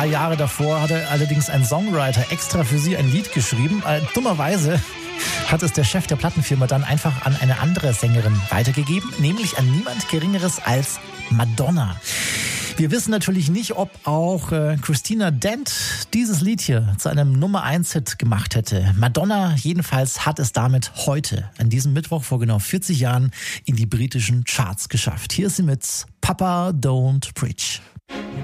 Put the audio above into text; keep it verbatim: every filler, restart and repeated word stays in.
paar Jahre davor hatte allerdings ein Songwriter extra für sie ein Lied geschrieben. Äh, dummerweise hat es der Chef der Plattenfirma dann einfach an eine andere Sängerin weitergegeben, nämlich an niemand Geringeres als Madonna. Wir wissen natürlich nicht, ob auch äh, Christina Dent dieses Lied hier zu einem Nummer eins Hit gemacht hätte. Madonna jedenfalls hat es damit heute, an diesem Mittwoch vor genau vierzig Jahren, in die britischen Charts geschafft. Hier ist sie mit Papa Don't Preach.